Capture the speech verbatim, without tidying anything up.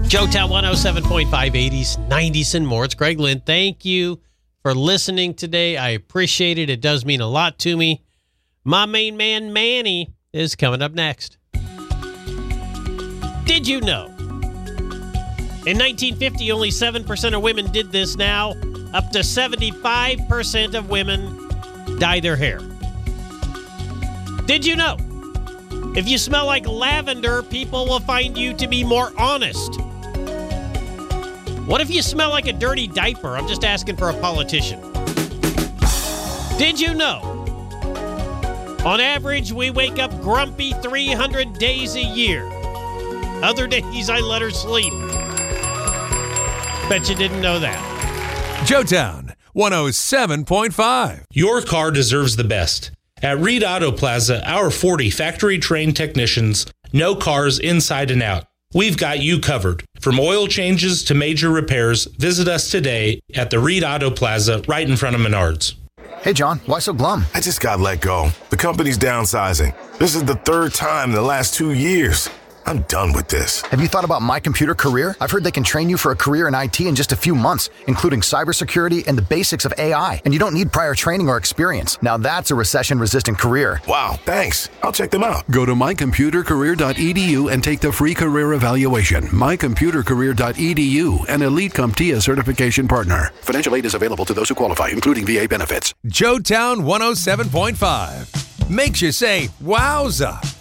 Joetown one oh seven point five, eighties, nineties, and more. It's Greg Lynn. Thank you for listening today. I appreciate it. It does mean a lot to me. My main man, Manny, is coming up next. Did you know? In nineteen fifty, only seven percent of women did this. Now, up to seventy-five percent of women dye their hair. Did you know? If you smell like lavender, people will find you to be more honest. What if you smell like a dirty diaper? I'm just asking for a politician. Did you know? On average, we wake up grumpy three hundred days a year. Other days, I let her sleep. Bet you didn't know that. Joetown one oh seven point five. Your car deserves the best. At Reed Auto Plaza, our forty factory-trained technicians know cars inside and out. We've got you covered. From oil changes to major repairs, visit us today at the Reed Auto Plaza right in front of Menards. Hey, John, why so glum? I just got let go. The company's downsizing. This is the third time in the last two years. I'm done with this. Have you thought about My Computer Career? I've heard they can train you for a career in I T in just a few months, including cybersecurity and the basics of A I. And you don't need prior training or experience. Now that's a recession-resistant career. Wow, thanks. I'll check them out. Go to my computer career dot e d u and take the free career evaluation. my computer career dot e d u, an Elite CompTIA certification partner. Financial aid is available to those who qualify, including V A benefits. Joetown one oh seven point five makes you say, wowza.